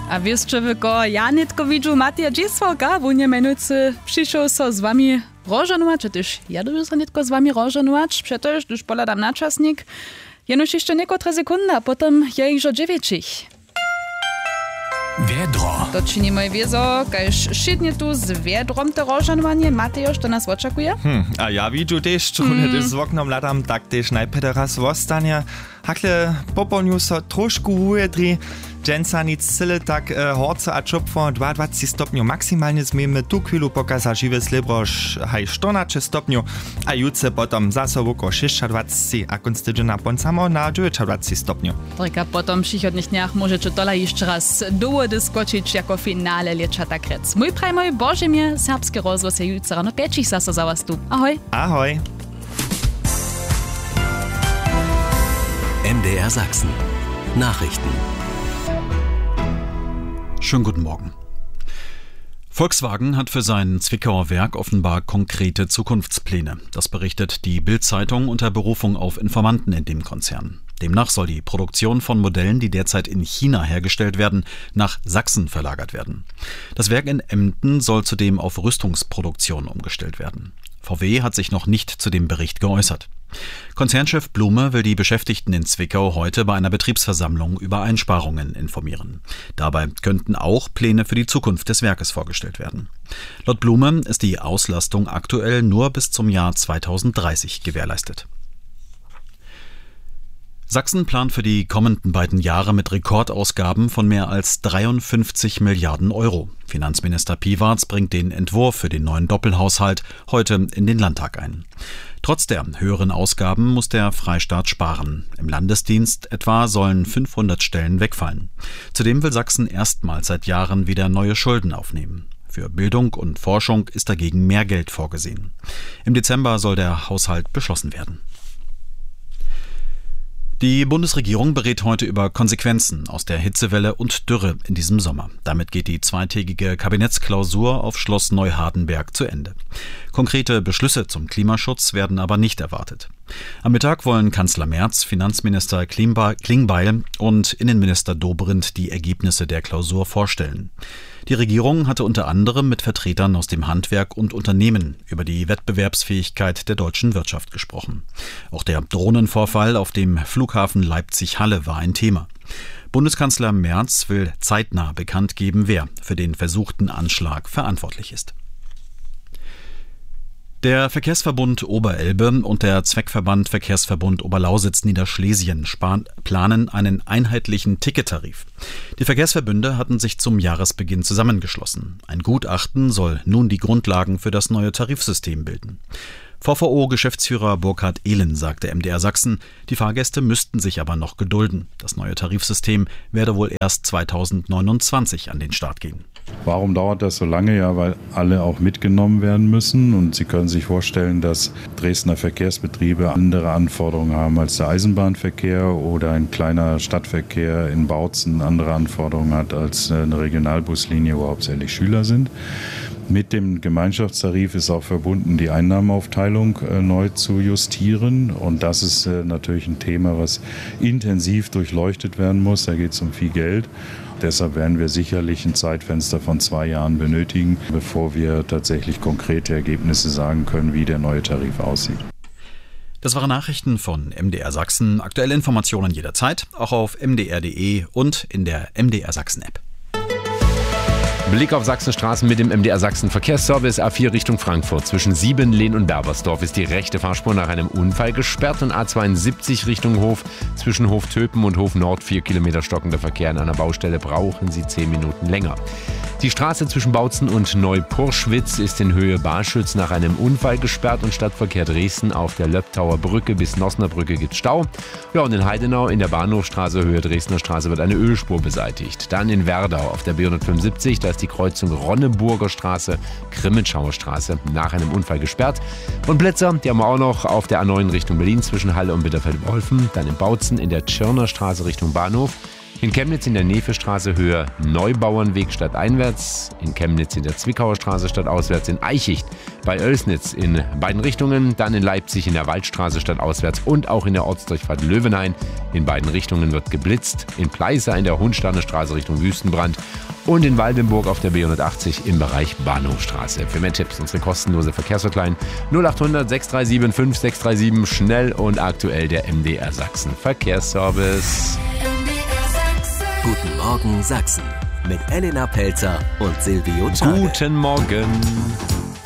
A wiesz, człowieko, ja nitko widzę Matija Dziswoka, wunie menujcy przyszł so z wami rożanować, czy też ja dużo nitko z wami rożanować, przecież, gdyż poladam na czasnik, jenoż jeszcze niekotre sekundy, a potem ja już o 9. Wiedro. To czyni moje wiezo, kajż szydnie tu z wiedrom to rożanowanie. Matejosz, to nas oczekuje? A ja widzę też, że z oknom ladam, tak też najpierw raz zostanie. Hakle popolniu so troszkę ujedri. Dżęca nic syle tak horce a czopwo 22 stopniu maksymalnie zmiemy. Tu chwilu pokaza żywe slibroż haj 14 stopniu, a jutce potom zase woko 26, a konstydzena poncamo na 29 stopniu. Tylko potom w przychodnich dniach możecie tola jeszcze raz długo dyskoczyć jako finale Lieczata Krec. Mój prajmoj Bożymie, serbski rozgłos je jutro rano 5 zase za was tu. Ahoj! Ahoj! MDR Sachsen. Nachrichten. Schönen guten Morgen. Volkswagen hat für sein Zwickauer Werk offenbar konkrete Zukunftspläne. Das berichtet die Bild-Zeitung unter Berufung auf Informanten in dem Konzern. Demnach soll die Produktion von Modellen, die derzeit in China hergestellt werden, nach Sachsen verlagert werden. Das Werk in Emden soll zudem auf Rüstungsproduktion umgestellt werden. VW hat sich noch nicht zu dem Bericht geäußert. Konzernchef Blume will die Beschäftigten in Zwickau heute bei einer Betriebsversammlung über Einsparungen informieren. Dabei könnten auch Pläne für die Zukunft des Werkes vorgestellt werden. Laut Blume ist die Auslastung aktuell nur bis zum Jahr 2030 gewährleistet. Sachsen plant für die kommenden beiden Jahre mit Rekordausgaben von mehr als 53 Milliarden Euro. Finanzminister Piwarz bringt den Entwurf für den neuen Doppelhaushalt heute in den Landtag ein. Trotz der höheren Ausgaben muss der Freistaat sparen. Im Landesdienst etwa sollen 500 Stellen wegfallen. Zudem will Sachsen erstmals seit Jahren wieder neue Schulden aufnehmen. Für Bildung und Forschung ist dagegen mehr Geld vorgesehen. Im Dezember soll der Haushalt beschlossen werden. Die Bundesregierung berät heute über Konsequenzen aus der Hitzewelle und Dürre in diesem Sommer. Damit geht die zweitägige Kabinettsklausur auf Schloss Neuhardenberg zu Ende. Konkrete Beschlüsse zum Klimaschutz werden aber nicht erwartet. Am Mittag wollen Kanzler Merz, Finanzminister Klingbeil und Innenminister Dobrindt die Ergebnisse der Klausur vorstellen. Die Regierung hatte unter anderem mit Vertretern aus dem Handwerk und Unternehmen über die Wettbewerbsfähigkeit der deutschen Wirtschaft gesprochen. Auch der Drohnenvorfall auf dem Flughafen Leipzig-Halle war ein Thema. Bundeskanzler Merz will zeitnah bekannt geben, wer für den versuchten Anschlag verantwortlich ist. Der Verkehrsverbund Oberelbe und der Zweckverband Verkehrsverbund Oberlausitz-Niederschlesien planen einen einheitlichen Tickettarif. Die Verkehrsverbünde hatten sich zum Jahresbeginn zusammengeschlossen. Ein Gutachten soll nun die Grundlagen für das neue Tarifsystem bilden. VVO-Geschäftsführer Burkhard Ehlen sagte MDR Sachsen, die Fahrgäste müssten sich aber noch gedulden. Das neue Tarifsystem werde wohl erst 2029 an den Start gehen. Warum dauert das so lange? Ja, weil alle auch mitgenommen werden müssen. Und Sie können sich vorstellen, dass Dresdner Verkehrsbetriebe andere Anforderungen haben als der Eisenbahnverkehr oder ein kleiner Stadtverkehr in Bautzen andere Anforderungen hat als eine Regionalbuslinie, wo hauptsächlich Schüler sind. Mit dem Gemeinschaftstarif ist auch verbunden, die Einnahmenaufteilung neu zu justieren. Und das ist natürlich ein Thema, was intensiv durchleuchtet werden muss. Da geht es um viel Geld. Deshalb werden wir sicherlich ein Zeitfenster von 2 Jahren benötigen, bevor wir tatsächlich konkrete Ergebnisse sagen können, wie der neue Tarif aussieht. Das waren Nachrichten von MDR Sachsen. Aktuelle Informationen jederzeit, auch auf mdr.de und in der MDR Sachsen App. Blick auf Sachsenstraßen mit dem MDR Sachsen Verkehrsservice. A4 Richtung Frankfurt. Zwischen Siebenlehn und Berbersdorf ist die rechte Fahrspur nach einem Unfall gesperrt. Und A72 Richtung Hof. Zwischen Hof Töpen und Hof Nord 4 Kilometer stockender Verkehr an einer Baustelle. Brauchen Sie 10 Minuten länger. Die Straße zwischen Bautzen und Neupurschwitz ist in Höhe Barschütz nach einem Unfall gesperrt und Stadtverkehr Dresden auf der Löbtauer Brücke bis Nossener Brücke gibt Stau. Ja, und in Heidenau in der Bahnhofstraße Höhe Dresdner Straße wird eine Ölspur beseitigt. Dann in Werdau auf der B175, da ist die Kreuzung Ronneburger Straße, Grimmitschauer Straße nach einem Unfall gesperrt. Und Blitzer, die haben wir auch noch auf der A9 Richtung Berlin zwischen Halle und Bitterfeld-Wolfen. Dann in Bautzen in der Tschirner Straße Richtung Bahnhof. In Chemnitz in der Nevestraße Höhe Neubauernweg stadteinwärts, in Chemnitz in der Zwickauer Straße stadtauswärts, in Eichicht bei Oelsnitz in beiden Richtungen, dann in Leipzig in der Waldstraße stadtauswärts und auch in der Ortsdurchfahrt Löwenhain. In beiden Richtungen wird geblitzt, in Pleißer in der Hundsterne-Straße Richtung Wüstenbrand und in Waldenburg auf der B180 im Bereich Bahnhofstraße. Für mehr Tipps unsere kostenlose Verkehrshotline 0800 637 5637, schnell und aktuell der MDR Sachsen Verkehrsservice. Guten Morgen Sachsen mit Elena Pelzer und Silvio Czarne. Guten Morgen.